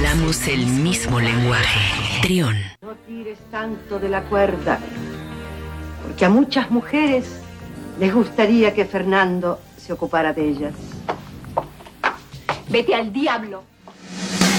Hablamos el mismo lenguaje. Trión. No tires tanto de la cuerda, porque a muchas mujeres les gustaría que Fernando se ocupara de ellas. Vete al diablo.